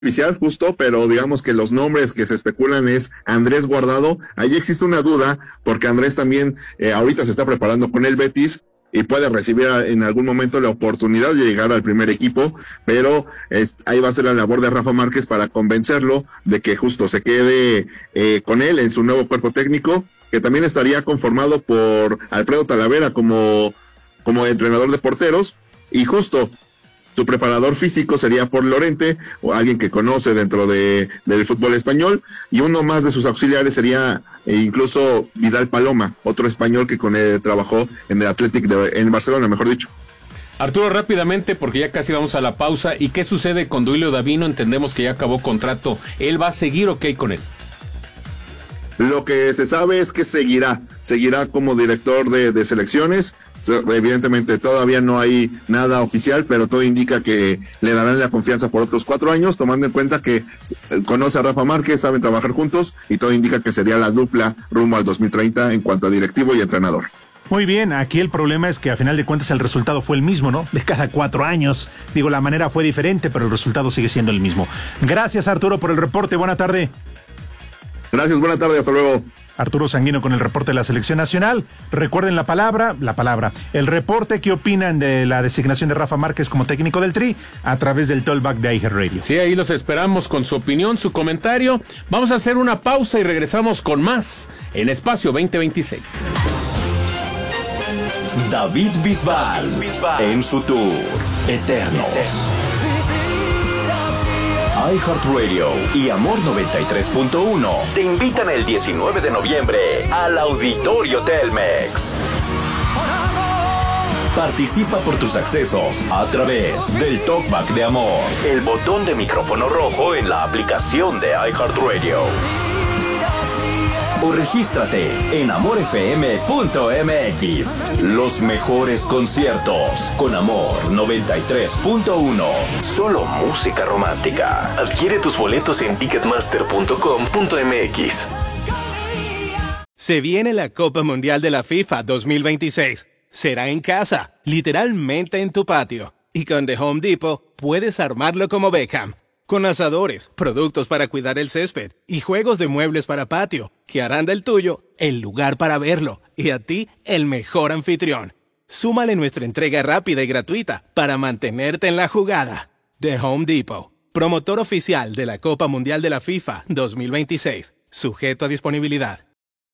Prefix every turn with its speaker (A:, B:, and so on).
A: oficial justo, pero digamos que los nombres que se especulan es Andrés Guardado. Ahí existe una duda, porque Andrés también ahorita se está preparando con el Betis y puede recibir en algún momento la oportunidad de llegar al primer equipo, pero ahí va a ser la labor de Rafa Márquez para convencerlo de que justo se quede con él en su nuevo cuerpo técnico, que también estaría conformado por Alfredo Talavera como entrenador de porteros, y justo su preparador físico sería por Lorente, o alguien que conoce dentro del fútbol español, y uno más de sus auxiliares sería incluso Vidal Paloma, otro español que con él trabajó en el Athletic en Barcelona, mejor dicho.
B: Arturo, rápidamente, porque ya casi vamos a la pausa. ¿Y qué sucede con Duilio Davino? Entendemos que ya acabó contrato. ¿Él va a seguir o qué hay con él?
A: Lo que se sabe es que seguirá como director de selecciones. Evidentemente todavía no hay nada oficial, pero todo indica que le darán la confianza por otros 4 años, tomando en cuenta que conoce a Rafa Márquez, saben trabajar juntos, y todo indica que sería la dupla rumbo al 2030 en cuanto a directivo y entrenador.
C: Muy bien, aquí el problema es que a final de cuentas el resultado fue el mismo, ¿no? De cada 4 años. Digo, la manera fue diferente, pero el resultado sigue siendo el mismo. Gracias, Arturo, por el reporte. Buena tarde.
A: Gracias, buena tarde, hasta luego.
C: Arturo Sanguino con el reporte de la Selección Nacional. Recuerden el reporte que opinan de la designación de Rafa Márquez como técnico del Tri a través del Talkback de iHeartRadio.
B: Sí, ahí los esperamos con su opinión, su comentario. Vamos a hacer una pausa y regresamos con más en Espacio 2026.
D: David Bisbal en su tour Eternos. iHeartRadio y Amor 93.1 te invitan el 19 de noviembre al Auditorio Telmex. Participa por tus accesos a través del Talkback de Amor, el botón de micrófono rojo en la aplicación de iHeartRadio. O regístrate en amorfm.mx. Los mejores conciertos con Amor 93.1. Solo música romántica.
E: Adquiere tus boletos en ticketmaster.com.mx.
F: Se viene la Copa Mundial de la FIFA 2026. Será en casa, literalmente en tu patio. Y con The Home Depot puedes armarlo como Beckham. Con asadores, productos para cuidar el césped y juegos de muebles para patio, que harán del tuyo el lugar para verlo y a ti el mejor anfitrión. Súmale nuestra entrega rápida y gratuita para mantenerte en la jugada. The Home Depot, promotor oficial de la Copa Mundial de la FIFA 2026. Sujeto a disponibilidad.